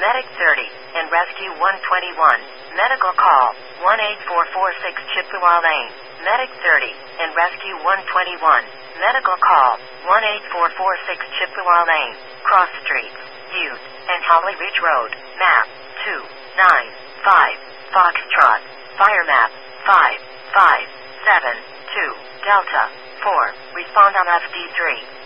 Medic 30, and Rescue 121. Medical call, 18446 Chippewa Lane. Medic 30, and Rescue 121. Medical call, 18446 Chippewa Lane. Cross Streets, Butte, and Holly Ridge Road. Map, 295, Foxtrot. Fire map, 5572, Delta, 4. Respond on FD3.